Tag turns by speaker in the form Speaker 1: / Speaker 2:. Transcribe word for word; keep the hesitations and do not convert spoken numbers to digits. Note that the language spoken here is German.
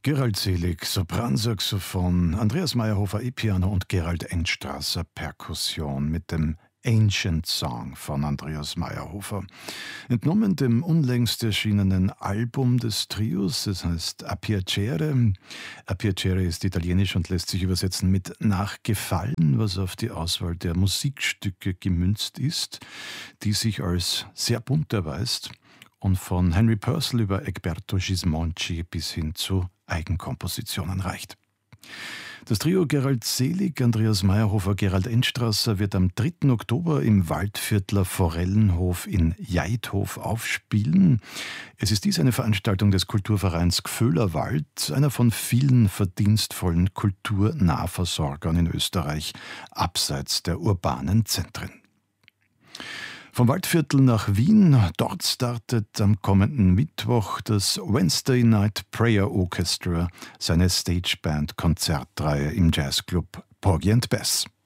Speaker 1: Gerald Selig, Sopransaxophon, Andreas Meyerhofer E-Piano und Gerald Endstrasser Perkussion mit dem Ancient Song von Andreas Meyerhofer. Entnommen dem unlängst erschienenen Album des Trios, das heißt A Piacere. A Piacere ist italienisch und lässt sich übersetzen mit Nachgefallen, was auf die Auswahl der Musikstücke gemünzt ist, die sich als sehr bunt erweist und von Henry Purcell über Egberto Gismonti bis hin zu Eigenkompositionen reicht. Das Trio Gerald Selig, Andreas Meyerhofer, Gerald Endstrasser wird am dritten Oktober im Waldviertler Forellenhof in Jaidhof aufspielen. Es ist dies eine Veranstaltung des Kulturvereins Gföhlerwald, einer von vielen verdienstvollen Kulturnahversorgern in Österreich, abseits der urbanen Zentren. Vom Waldviertel nach Wien, dort startet am kommenden Mittwoch das Wednesday Night Prayer Orchestra seine Stageband-Konzertreihe im Jazzclub Porgy and Bess.